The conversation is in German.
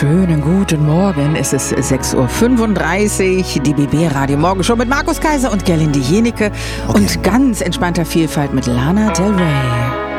Schönen guten Morgen. Es ist 6.35 Uhr, die BB Radio Morgenshow mit Markus Kaiser und Gerlinde Jenike und ganz entspannter Vielfalt mit Lana Del Rey.